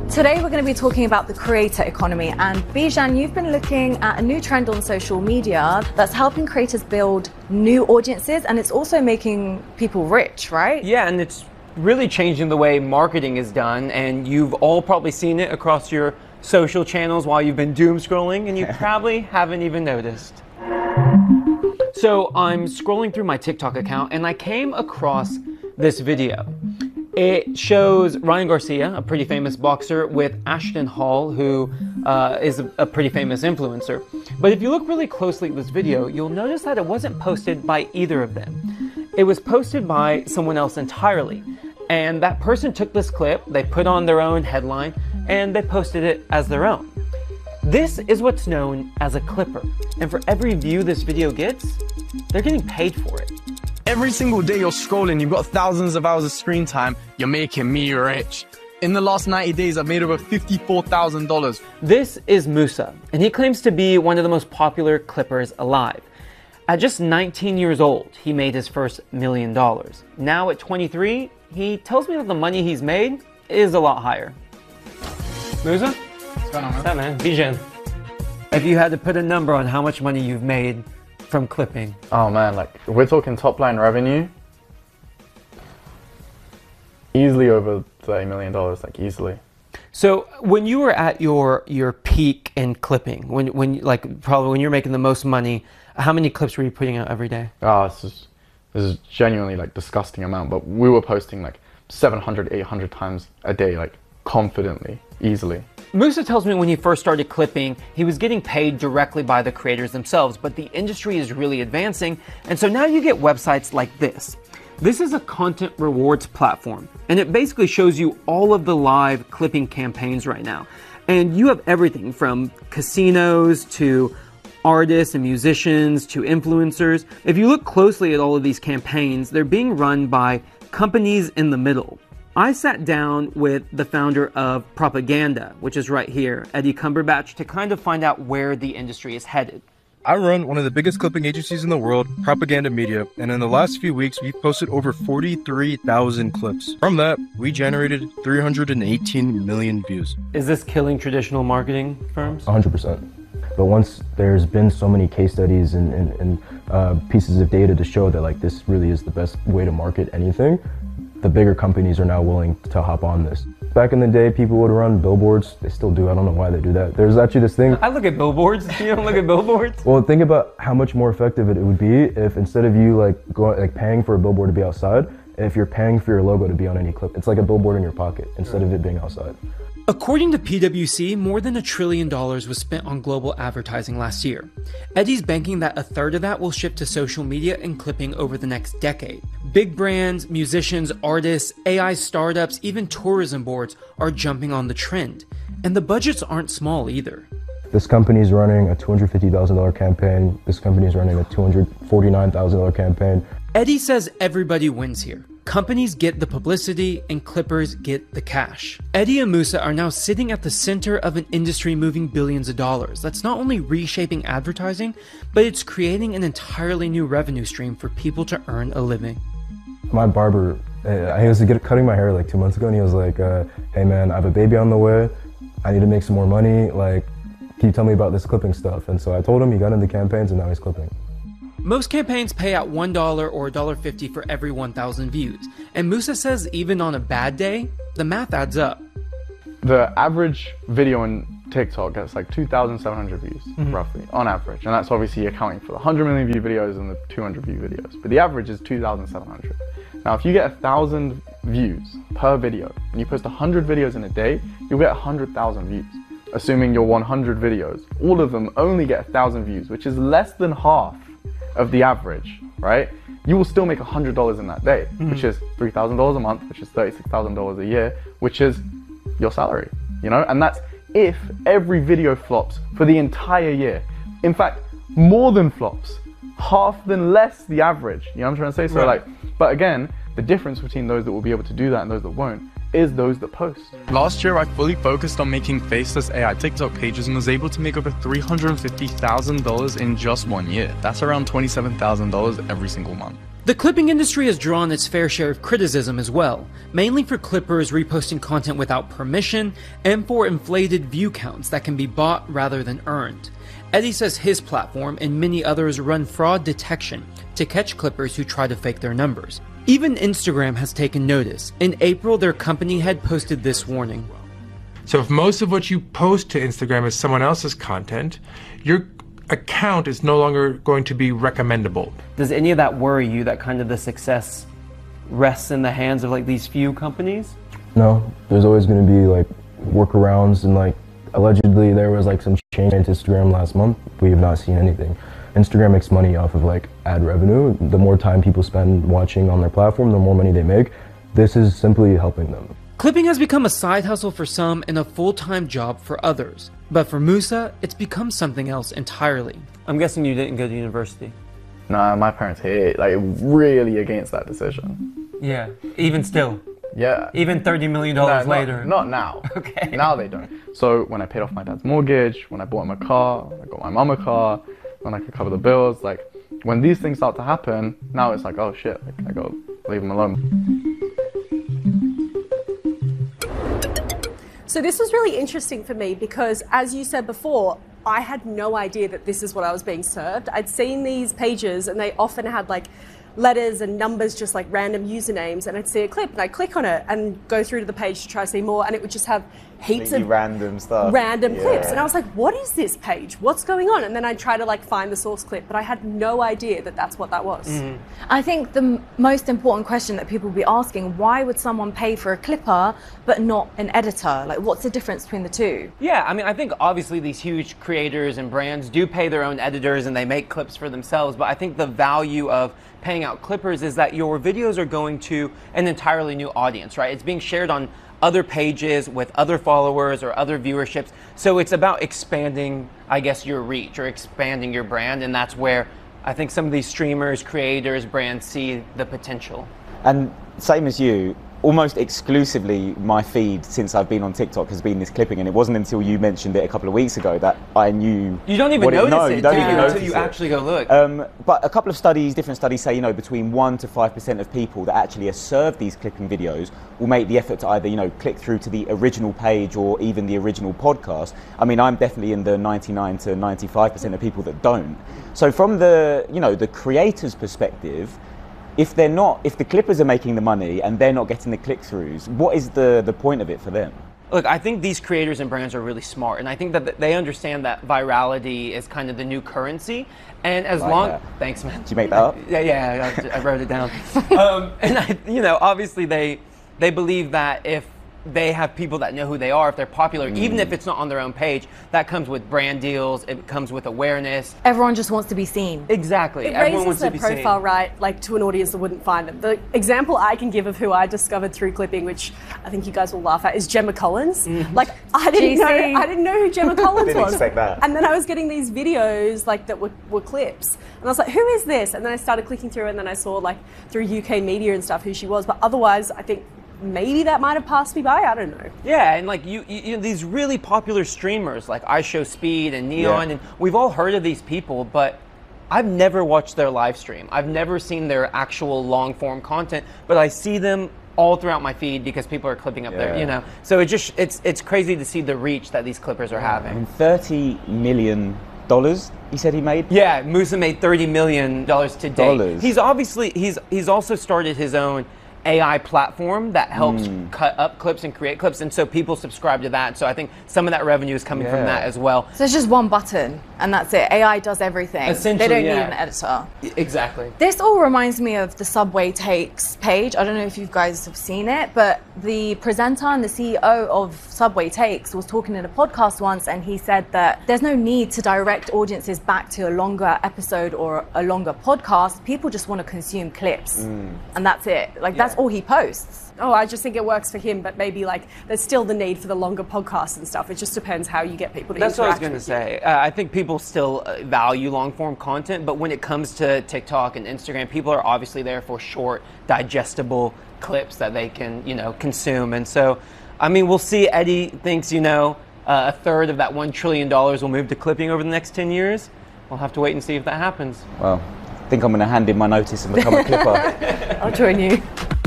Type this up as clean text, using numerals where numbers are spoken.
Today we're going to be talking about the creator economy, and Bijan, you've been looking at a new trend on social media that's helping creators build new audiences, and it's also making people rich, right? Yeah, and it's really changing the way marketing is done, and you've all probably seen it across your social channels while you've been doom scrolling, and you probably haven't even noticed. So I'm scrolling through my TikTok account and I came across this video. It shows Ryan Garcia, a pretty famous boxer, with Ashton Hall, who is a pretty famous influencer. But if you look really closely at this video, you'll notice that it wasn't posted by either of them. It was posted by someone else entirely. And that person took this clip, they put on their own headline, and they posted it as their own. This is what's known as a clipper. And for every view this video gets, they're getting paid for it. Every single day you're scrolling, you've got thousands of hours of screen time, you're making me rich. In the last 90 days, I've made over $54,000. This is Musa, and he claims to be one of the most popular clippers alive. At just 19 years old, he made his first $1 million. Now at 23, he tells me that the money he's made is a lot higher. Musa? What's going on, man? What's up, man? Bijan. If you had to put a number on how much money you've made from clipping. Oh man, like if we're talking top line revenue, easily over $30 million, like easily. So when you were at your peak in clipping, probably when you're making the most money, how many clips were you putting out every day? Oh, this is genuinely like disgusting amount, but we were posting like 700, 800 times a day, like confidently, easily. Musa tells me when he first started clipping, he was getting paid directly by the creators themselves, but the industry is really advancing, and so now you get websites like this. This is a content rewards platform, and it basically shows you all of the live clipping campaigns right now. And you have everything from casinos to artists and musicians to influencers. If you look closely at all of these campaigns, they're being run by companies in the middle. I sat down with the founder of Propaganda, which is right here, Eddie Cumberbatch, to kind of find out where the industry is headed. I run one of the biggest clipping agencies in the world, Propaganda Media, and in the last few weeks, we've posted over 43,000 clips. From that, we generated 318 million views. Is this killing traditional marketing firms? 100%. But once there's been so many case studies and pieces of data to show that like this really is the best way to market anything, the bigger companies are now willing to hop on this. Back in the day, people would run billboards. They still do. I don't know why they do that. There's actually this thing. I look at billboards. You don't look at billboards? Well, think about how much more effective it would be if instead of you paying for a billboard to be outside, if you're paying for your logo to be on any clip. It's like a billboard in your pocket instead of it being outside. According to PwC, more than $1 trillion was spent on global advertising last year. Eddie's banking that a third of that will shift to social media and clipping over the next decade. Big brands, musicians, artists, AI startups, even tourism boards are jumping on the trend. And the budgets aren't small either. This company's running a $250,000 campaign. This company's running a $249,000 campaign. Eddie says everybody wins here. Companies get the publicity and clippers get the cash. Eddie and Musa are now sitting at the center of an industry moving billions of dollars. That's not only reshaping advertising, but it's creating an entirely new revenue stream for people to earn a living. My barber, I was cutting my hair like 2 months ago, and he was like, hey man, I have a baby on the way. I need to make some more money. Like, can you tell me about this clipping stuff? And so I told him, he got into campaigns, and now he's clipping. Most campaigns pay out $1 or $1.50 for every 1,000 views. And Musa says even on a bad day, the math adds up. The average video on TikTok gets like 2,700 views, roughly, on average. And that's obviously accounting for the 100 million view videos and the 200 view videos. But the average is 2,700. Now, if you get 1,000 views per video, and you post 100 videos in a day, you'll get 100,000 views. Assuming your 100 videos, all of them only get 1,000 views, which is less than half of the average, right? You will still make $100 in that day, which is $3,000 a month, which is $36,000 a year, which is your salary, you know? And that's if every video flops for the entire year. In fact, more than flops, half than less the average, you know what I'm trying to say? So right. But again, the difference between those that will be able to do that and those that won't is those that post. Last year, I fully focused on making faceless AI TikTok pages and was able to make over $350,000 in just 1 year. That's around $27,000 every single month. The clipping industry has drawn its fair share of criticism as well, mainly for clippers reposting content without permission and for inflated view counts that can be bought rather than earned. Eddie says his platform and many others run fraud detection to catch clippers who try to fake their numbers. Even Instagram has taken notice. In April, their company had posted this warning. So if most of what you post to Instagram is someone else's content, your account is no longer going to be recommendable. Does any of that worry you, that kind of the success rests in the hands of like these few companies? No, there's always going to be like workarounds, and like allegedly there was like some change to Instagram last month. We have not seen anything. Instagram makes money off of like ad revenue. The more time people spend watching on their platform, the more money they make. This is simply helping them. Clipping has become a side hustle for some and a full-time job for others. But for Musa, it's become something else entirely. I'm guessing you didn't go to university. Nah, my parents hate, like, really against that decision. Yeah, even still. Yeah. Even $30 million later. Not now. Okay. Now they don't. So when I paid off my dad's mortgage, when I bought him a car, I got my mum a car, when I could cover the bills, like, when these things start to happen, now it's like, oh shit, like, I gotta leave him alone. So this was really interesting for me because, as you said before, I had no idea that this is what I was being served. I'd seen these pages and they often had like letters and numbers, just like random usernames, and I'd see a clip and I'd click on it and go through to the page to try to see more, and it would just have heaps of random stuff, random clips, and I was like, what is this page? What's going on? And then I'd try to like find the source clip, but I had no idea that that's what that was. I think the most important question that people will be asking, why would someone pay for a clipper but not an editor? Like, what's the difference between the two? Yeah, I mean, I think obviously these huge creators and brands do pay their own editors and they make clips for themselves, but I think the value of paying out clippers is that your videos are going to an entirely new audience, right? It's being shared on other pages with other followers or other viewerships. So it's about expanding, I guess, your reach or expanding your brand. And that's where I think some of these streamers, creators, brands see the potential. And same as you, almost exclusively my feed since I've been on TikTok has been this clipping, and it wasn't until you mentioned it a couple of weeks ago that I knew. You don't even notice it. You don't even notice until you actually go look. But a couple of studies, different studies say, between 1% to 5% of people that actually are served these clipping videos will make the effort to either, click through to the original page or even the original podcast. I mean, I'm definitely in the 99 to 95% of people that don't. So from the, the creator's perspective, if the clippers are making the money and they're not getting the click-throughs, what is the point of it for them? Look, I think these creators and brands are really smart, and I think that they understand that virality is kind of the new currency. And as thanks, man. Did you make that up? Yeah, I wrote it down. And obviously they believe that if they have people that know who they are, if they're popular, even if it's not on their own page, that comes with brand deals, it comes with awareness. Everyone just wants to be seen. Exactly. It Everyone raises their profile, right, like to an audience that wouldn't find them. The example I can give of who I discovered through clipping, which I think you guys will laugh at, is Gemma Collins. Like, I didn't know who Gemma Collins was. Didn't expect that. And then I was getting these videos like that were clips. And I was like, who is this? And then I started clicking through, and then I saw like through UK media and stuff who she was. But otherwise, I think maybe that might have passed me by. I don't know. Yeah, and like you these really popular streamers like iShowSpeed and Neon, and we've all heard of these people, but I've never watched their live stream. I've never seen their actual long form content, but I see them all throughout my feed because people are clipping up there, So it's crazy to see the reach that these clippers are having. I mean, $30 million. He said he made? Yeah, Musa made $30 million to date. He's also started his own AI platform that helps cut up clips and create clips, and so people subscribe to that. So I think some of that revenue is coming from that as well. So it's just one button and that's it. AI does everything. Essentially, they don't need an editor. Exactly. This all reminds me of the Subway Takes page. I don't know if you guys have seen it, but the presenter and the CEO of Subway Takes was talking in a podcast once, and he said that there's no need to direct audiences back to a longer episode or a longer podcast. People just want to consume clips, and that's it. Like that's all he posts. Oh, I just think it works for him, but maybe like there's still the need for the longer podcasts and stuff. It just depends how you get people to That's what I was interact going to say. I think people still value long form content, but when it comes to TikTok and Instagram, people are obviously there for short, digestible clips that they can, consume. And so, I mean, we'll see. Eddie thinks, a third of that $1 trillion will move to clipping over the next 10 years. We'll have to wait and see if that happens. Well, think I'm going to hand in my notice and become a clipper. I'll join you.